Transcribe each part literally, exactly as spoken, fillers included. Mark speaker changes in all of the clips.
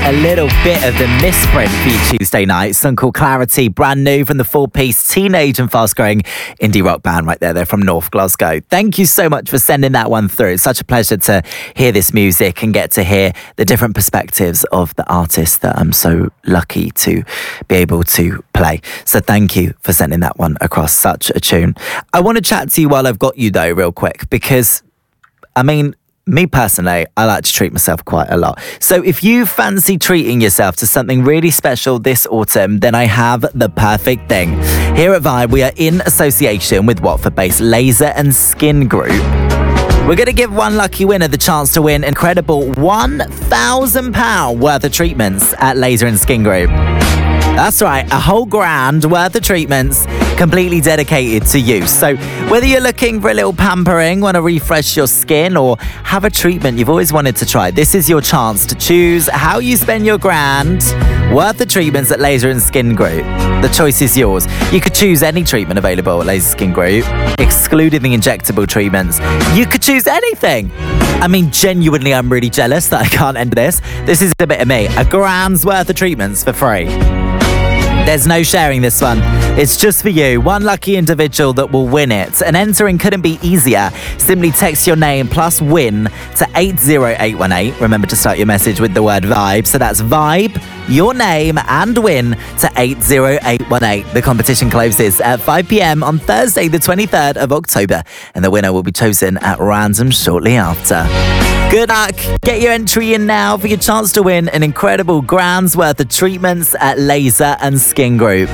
Speaker 1: a little bit of the misprint for you Tuesday night. Song called Clarity, brand new from the four-piece teenage and fast-growing indie rock band right there. They're from North Glasgow. Thank you so much for sending that one through. It's such a pleasure to hear this music and get to hear the different perspectives of the artists that I'm so lucky to be able to play. So thank you for sending that one across. Such a tune. I want to chat to you while I've got you though, real quick, because I mean, me personally, I like to treat myself quite a lot. So if you fancy treating yourself to something really special this autumn, then I have the perfect thing. Here at Vibe, we are in association with Watford-based Laser and Skin Group. We're going to give one lucky winner the chance to win incredible one thousand pounds worth of treatments at Laser and Skin Group. That's right, a whole grand worth of treatments completely dedicated to you. So whether you're looking for a little pampering, want to refresh your skin, or have a treatment you've always wanted to try, this is your chance to choose how you spend your grand worth of treatments at Laser and Skin Group. The choice is yours. You could choose any treatment available at Laser Skin Group, excluding the injectable treatments. You could choose anything. I mean, genuinely, I'm really jealous that I can't end this. This is a bit of me. A grand's worth of treatments for free. There's no sharing this one. It's just for you. One lucky individual that will win it. And entering couldn't be easier. Simply text your name plus win to eight zero eight one eight. Remember to start your message with the word Vibe. So that's Vibe, your name and win to eight zero eight one eight. The competition closes at five p.m. on Thursday, the twenty-third of October. And the winner will be chosen at random shortly after. Good luck. Get your entry in now for your chance to win an incredible grand's worth of treatments at Laser and Skin Group.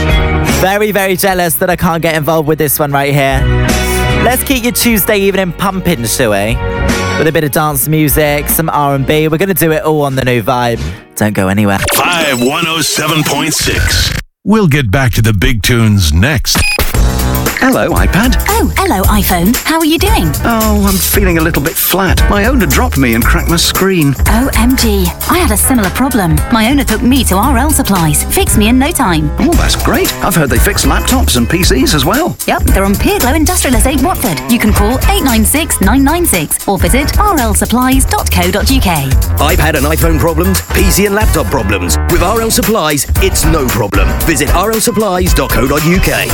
Speaker 1: Very, very jealous that I can't get involved with this one right here. Let's keep your Tuesday evening pumping, shall we? With a bit of dance music, some R and B. We're going to do it all on the new Vibe. Don't go anywhere.
Speaker 2: Vibe one oh seven point six. We'll get back to the big tunes next.
Speaker 3: Hello, iPad.
Speaker 4: Oh, hello, iPhone. How are you doing?
Speaker 3: Oh, I'm feeling a little bit flat. My owner dropped me and cracked my screen.
Speaker 4: O M G. I had a similar problem. My owner took me to R L Supplies. Fixed me in no time.
Speaker 3: Oh, that's great. I've heard they fix laptops and P Cs as well.
Speaker 4: Yep, they're on Peerglow Industrial Estate, Watford. You can call eight nine six nine nine six or visit r l supplies dot co dot u k.
Speaker 5: iPad and iPhone problems, P C and laptop problems. With R L Supplies, it's no problem. Visit r l supplies dot co dot u k.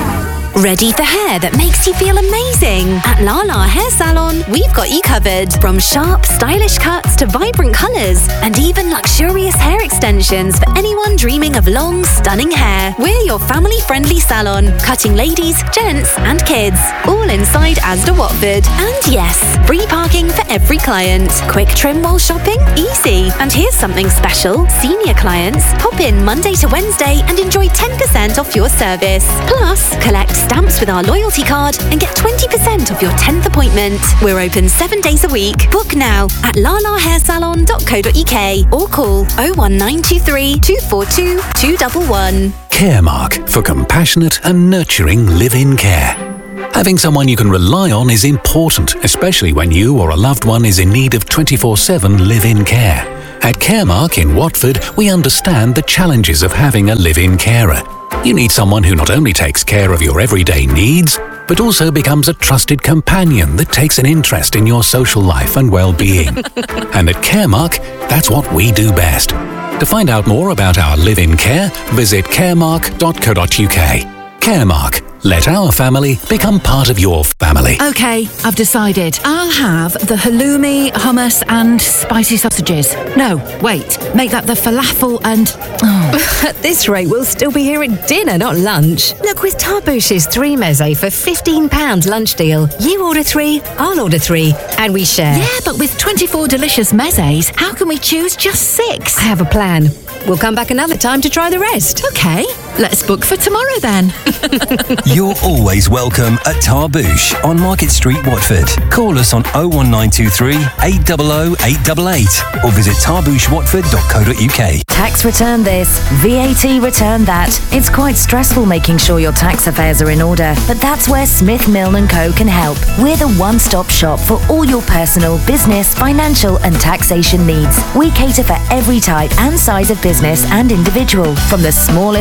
Speaker 6: Ready for hair that makes you feel amazing? At Lala Hair Salon, we've got you covered. From sharp, stylish cuts to vibrant colours, and even luxurious hair extensions for anyone dreaming of long, stunning hair. We're your family-friendly salon, cutting ladies, gents and kids. All inside Asda Watford. And yes, free parking for every client. Quick trim while shopping? Easy. And here's something special. Senior clients, pop in Monday to Wednesday and enjoy ten percent off your service. Plus, collect stamps with our loyalty card and get twenty percent off your tenth appointment. We're open seven days a week. Book now at lala hair salon dot co dot u k or call oh one nine two three two four two two one one.
Speaker 7: Caremark, for compassionate and nurturing live-in care. Having someone you can rely on is important, especially when you or a loved one is in need of twenty-four seven live-in care. At Caremark in Watford, we understand the challenges of having a live-in carer. You need someone who not only takes care of your everyday needs, but also becomes a trusted companion that takes an interest in your social life and well-being. And at Caremark, that's what we do best. To find out more about our live-in care, visit caremark dot co dot u k. Caremark. Let our family become part of your family.
Speaker 8: Okay, I've decided. I'll have the halloumi, hummus and spicy sausages. No, wait, make that the falafel and... Oh.
Speaker 9: At this rate, we'll still be here at dinner, not lunch. Look, with Tarbouche's three meze for fifteen pounds lunch deal, you order three, I'll order three, and we share.
Speaker 8: Yeah, but with twenty-four delicious mezes, how can we choose just six?
Speaker 9: I have a plan. We'll come back another time to try the rest.
Speaker 8: Okay, let's book for tomorrow then.
Speaker 10: You're always welcome at Tarbouche on Market Street, Watford. Call us on oh one nine two three eight hundred eight eight eight or visit tarbouche watford dot co dot u k.
Speaker 11: Tax return this, V A T return that. It's quite stressful making sure your tax affairs are in order, but that's where Smith Milne and Co can help. We're the one-stop shop for all your personal, business, financial and taxation needs. We cater for every type and size of business and individual, from the smallest one-off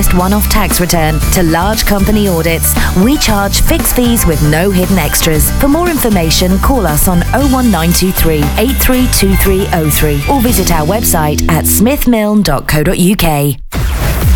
Speaker 11: one-off tax return to large company audits. We charge fixed fees with no hidden extras. For more information, call us on oh one nine two three, eight three two three oh three or visit our website at smith milne dot co dot uk.